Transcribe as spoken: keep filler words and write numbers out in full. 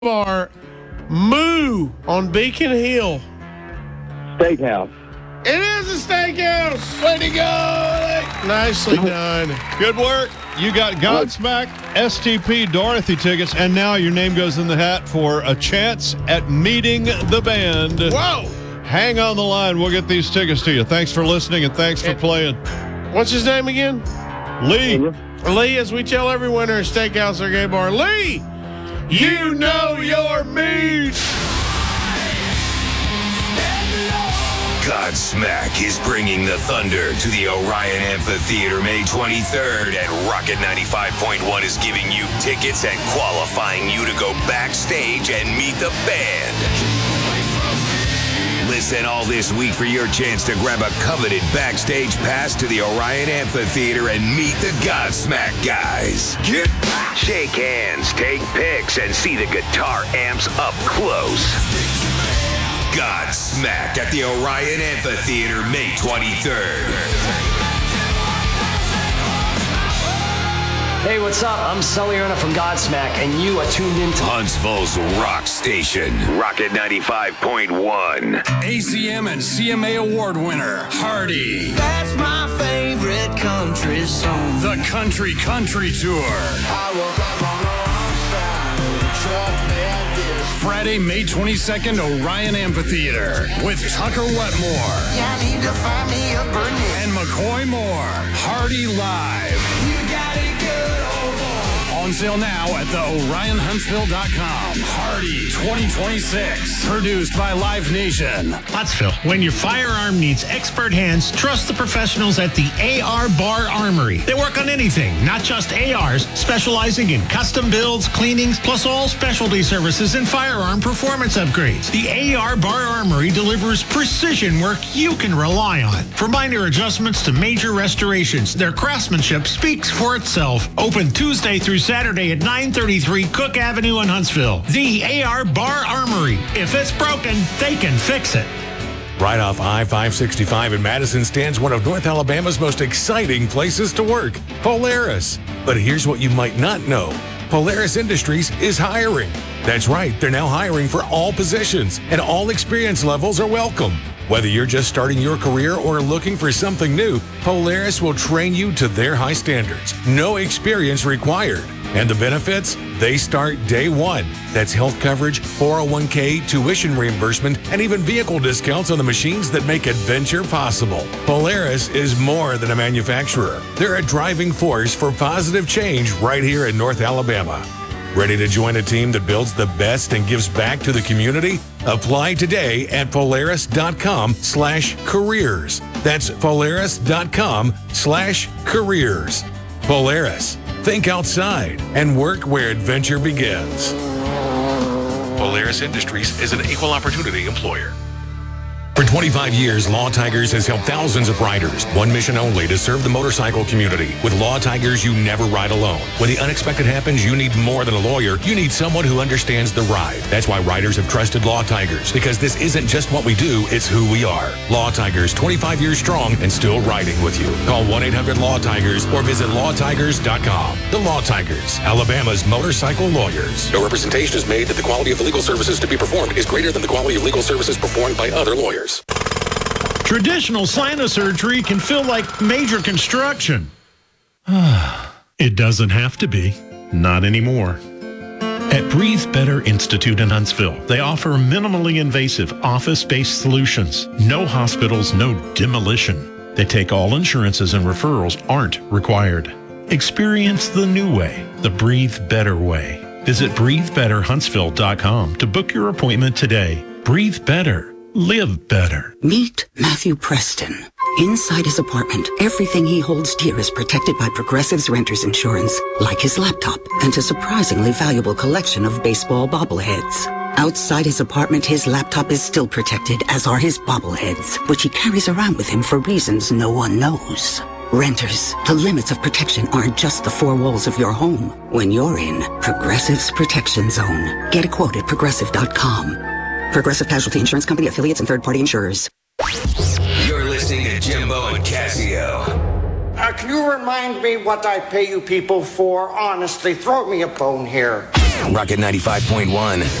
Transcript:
Bar, Moo on Beacon Hill. Steakhouse. It is a steakhouse. Way to go. Nicely done. Good work. You got Godsmack, S T P, Dorothy tickets, and now your name goes in the hat for a chance at meeting the band. Whoa. Hang on the line. We'll get these tickets to you. Thanks for listening, and thanks for playing. What's his name again? Lee. Lee, as we tell every winner at Steakhouse or Gay Bar. Lee, you know your meat. Godsmack is bringing the Thunder to the Orion Amphitheater May twenty-third, and Rocket ninety-five point one is giving you tickets and qualifying you to go backstage and meet the band. Listen all this week for your chance to grab a coveted backstage pass to the Orion Amphitheater and meet the Godsmack guys. Get back. Shake hands, take pics, and see the guitar amps up close. Godsmack at the Orion Amphitheater May twenty-third. Hey, what's up? I'm Sully Erna from Godsmack, and you are tuned into Huntsville's rock station, Rocket ninety-five point one. A C M and C M A award winner, Hardy. That's my favorite country song. The Country Country Tour. I woke up on the wrong side of the truck bed this. Friday, May twenty-second, Orion Amphitheater with Tucker Wetmore. Yeah, I need to find me a Bernice. And McCoy Moore. Hardy Live. You got it good, old boy. On sale now at the Orion Huntsville dot com. Hardy twenty twenty-six. Produced by Live Nation. Huntsville. When your firearm needs expert hands, trust the professionals at the A R Bar Armory. They work on anything, not just A Rs, specializing in custom builds, cleanings, plus all specialty services and firearm performance upgrades. The A R Bar Armory delivers precision work you can rely on. From minor adjustments to major restorations, their craftsmanship speaks for itself. Open Tuesday through Saturday at nine thirty-three Cook Avenue in Huntsville. The A R Bar Armory. If it's broken, they can fix it. Right off I five sixty-five in Madison stands one of North Alabama's most exciting places to work, Polaris. But here's what you might not know. Polaris Industries is hiring. That's right, they're now hiring for all positions, and all experience levels are welcome. Whether you're just starting your career or looking for something new, Polaris will train you to their high standards. No experience required. And the benefits? They start day one. That's health coverage, four oh one k, tuition reimbursement, and even vehicle discounts on the machines that make adventure possible. Polaris is more than a manufacturer. They're a driving force for positive change right here in North Alabama. Ready to join a team that builds the best and gives back to the community? Apply today at Polaris.com slash careers. That's Polaris.com slash careers. Polaris. Think outside and work where adventure begins. Polaris Industries is an equal opportunity employer. For twenty-five years, Law Tigers has helped thousands of riders. One mission only, to serve the motorcycle community. With Law Tigers, you never ride alone. When the unexpected happens, you need more than a lawyer. You need someone who understands the ride. That's why riders have trusted Law Tigers, because this isn't just what we do, it's who we are. Law Tigers, twenty-five years strong and still riding with you. Call one eight hundred law tigers or visit law tigers dot com. The Law Tigers, Alabama's motorcycle lawyers. No representation is made that the quality of the legal services to be performed is greater than the quality of legal services performed by other lawyers. Traditional sinus surgery can feel like major construction. It doesn't have to be. Not anymore. At Breathe Better Institute in Huntsville, they offer minimally invasive office-based solutions. No hospitals, no demolition. They take all insurances and referrals aren't required. Experience the new way, the Breathe Better way. Visit breathe better huntsville dot com to book your appointment today. Breathe Better. Live better. Meet Matthew Preston. Inside his apartment, everything he holds dear is protected by Progressive's Renter's Insurance, like his laptop and a surprisingly valuable collection of baseball bobbleheads. Outside his apartment, his laptop is still protected, as are his bobbleheads, which he carries around with him for reasons no one knows. Renters, the limits of protection aren't just the four walls of your home. When you're in Progressive's Protection Zone, get a quote at progressive dot com. Progressive Casualty Insurance Company, affiliates, and third-party insurers. You're listening to Jimbo and Casio. Uh, can you remind me what I pay you people for? Honestly, throw me a bone here. Rocket ninety-five point one.